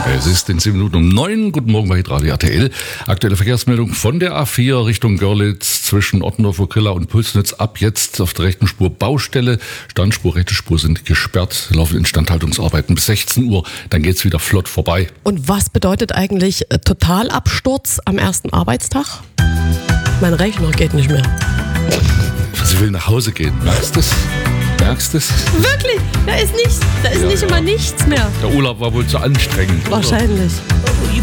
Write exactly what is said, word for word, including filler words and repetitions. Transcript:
Es ist in sieben Minuten um neun. Guten Morgen bei Hitradio R T L. Aktuelle Verkehrsmeldung von der A vier Richtung Görlitz zwischen Ottendorf, Grilla und Pulsnitz. Ab jetzt auf der rechten Spur Baustelle. Standspur, rechte Spur sind gesperrt. Laufen Instandhaltungsarbeiten bis sechzehn Uhr. Dann geht's wieder flott vorbei. Und was bedeutet eigentlich äh, Totalabsturz am ersten Arbeitstag? Mein Rechner geht nicht mehr. Sie will nach Hause gehen. Merkst du es? Merkst du es? Wirklich? Da ist nichts. Da ist Ja, nicht ja. immer nichts mehr. Der Urlaub war wohl zu anstrengend. Wahrscheinlich. Oder?